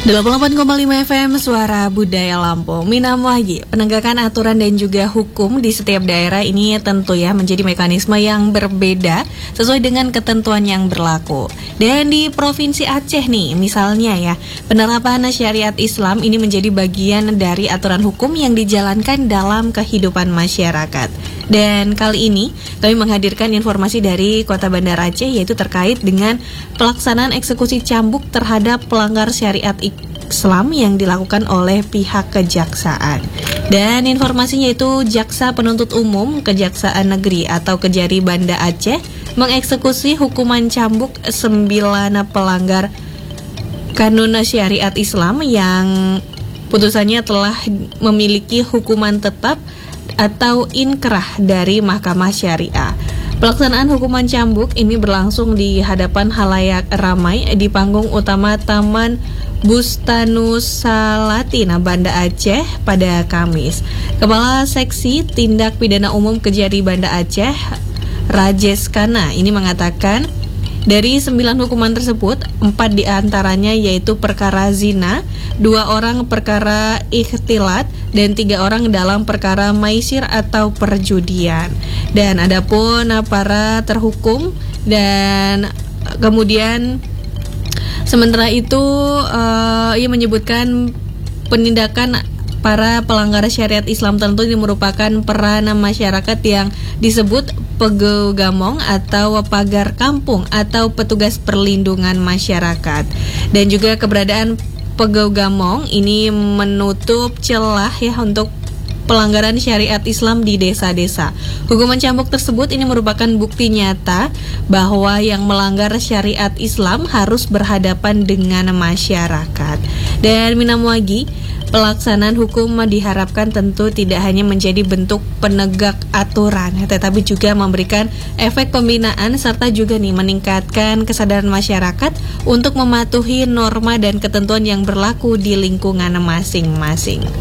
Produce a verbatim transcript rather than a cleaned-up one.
delapan puluh delapan koma lima F M Suara Budaya Lampung. Minam lagi, penegakan aturan dan juga hukum di setiap daerah ini tentu ya menjadi mekanisme yang berbeda sesuai dengan ketentuan yang berlaku. Dan di Provinsi Aceh nih, misalnya ya, penerapan syariat Islam ini menjadi bagian dari aturan hukum yang dijalankan dalam kehidupan masyarakat. Dan kali ini kami menghadirkan informasi dari Kota Bandar Aceh, yaitu terkait dengan pelaksanaan eksekusi cambuk terhadap pelanggar syariat Islam yang dilakukan oleh pihak kejaksaan. Dan informasinya itu Jaksa Penuntut Umum Kejaksaan Negeri atau Kejari Banda Aceh mengeksekusi hukuman cambuk sembilan pelanggar kanun syariat Islam yang putusannya telah memiliki hukuman tetap atau inkrah dari Mahkamah Syariah. Pelaksanaan hukuman cambuk ini berlangsung di hadapan halayak ramai di panggung utama Taman Bustanus Salatina, Banda Aceh pada Kamis. Kepala Seksi Tindak Pidana Umum Kejari Banda Aceh, Rajes Kana, ini mengatakan dari sembilan hukuman tersebut, empat diantaranya yaitu perkara zina, dua orang perkara ikhtilat, dan tiga orang dalam perkara maisir atau perjudian. Dan adapun para terhukum dan kemudian sementara itu uh, ia menyebutkan penindakan para pelanggar syariat Islam tentu ini merupakan peran masyarakat yang disebut pegogamong atau pagar kampung atau petugas perlindungan masyarakat. Dan juga keberadaan pegogamong ini menutup celah ya untuk pelanggaran syariat Islam di desa-desa. Hukuman cambuk tersebut ini merupakan bukti nyata bahwa yang melanggar syariat Islam harus berhadapan dengan masyarakat. Dan minamwagi, pelaksanaan hukum diharapkan tentu tidak hanya menjadi bentuk penegak aturan, tetapi juga memberikan efek pembinaan serta juga nih meningkatkan kesadaran masyarakat untuk mematuhi norma dan ketentuan yang berlaku di lingkungan masing-masing.